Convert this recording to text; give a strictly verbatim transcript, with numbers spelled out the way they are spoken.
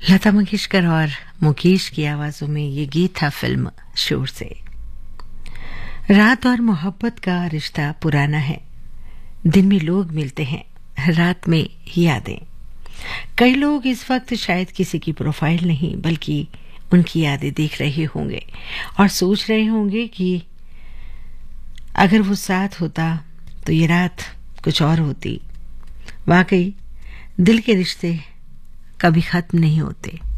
लता मंगेशकर और मुकेश की आवाजों में ये गीत था फिल्म शोर से। रात और मोहब्बत का रिश्ता पुराना है। दिन में लोग मिलते हैं, रात में यादें। कई लोग इस वक्त शायद किसी की प्रोफाइल नहीं बल्कि उनकी यादें देख रहे होंगे और सोच रहे होंगे कि अगर वो साथ होता तो ये रात कुछ और होती। वाकई दिल के रिश्ते कभी खत्म नहीं होते।